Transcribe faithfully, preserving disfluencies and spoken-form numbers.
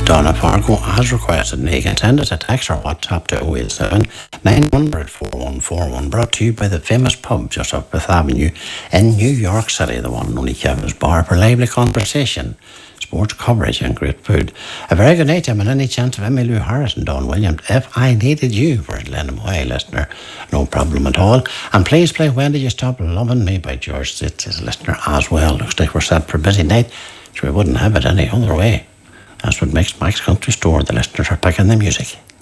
Donna Fargo has requested and he can send us a text or WhatsApp to oh eight seven, nine hundred, four one four one, brought to you by the famous pub just up Fifth Avenue in New York City, the one and only Kevin's Bar, for lively conversation, sports coverage and great food. A very good night, I'm in any chance of Emmylou Harris and Don Williams. If I needed you, for Lennon Way listener, no problem at all. And please play When Did You Stop Loving Me by George Strait as a listener as well. Looks like we're set for a busy night, so we wouldn't have it any other way. That's what makes Mike's Country Store. The listeners are picking the music.